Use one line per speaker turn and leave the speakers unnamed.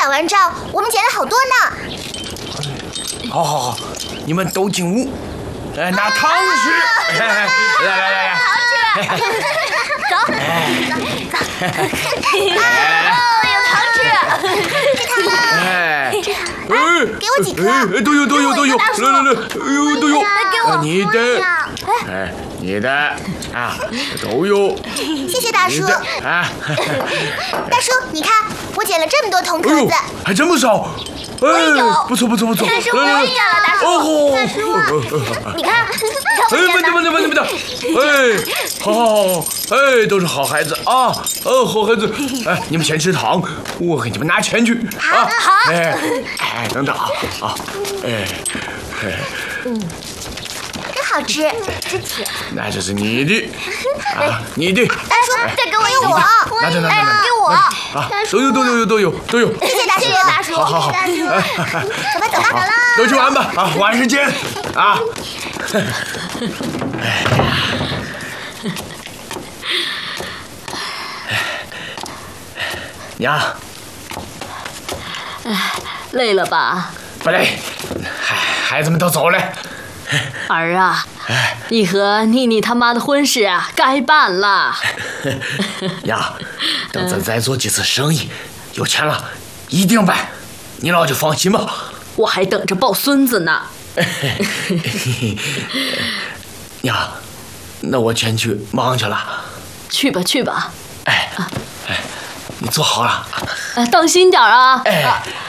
打完仗，我们捡了好多呢。
好好好，你们都进屋，拿糖吃。来，
走。有糖吃。给我几颗。
都有。来，都有。
给我。
你的，你的啊，都有。
谢谢大叔。
啊，
大叔，你看，我捡了这么多铜壳子，
还真不少。不错。
大叔，我也捡了，大叔。大叔，你看，
慢点。好，都是好孩子啊。好孩子，你们先吃糖，我给你们拿钱去。
好。
等等啊。
真好吃。
那这是你的啊，你的。
大叔，再给我一个。
拿着。
给我。
啊，都有。
谢谢大叔。
好。
走吧。
都去玩吧啊，晚上见啊。娘，
累了吧？
不累，孩子们都走了。
儿啊，你和妮妮他妈的婚事啊，该办了。
娘，等咱再做几次生意，有钱了一定办，你老就放心吧。
我还等着抱孙子呢。
娘，那我先去忙去了。
去吧。
你坐好了。
当心点啊。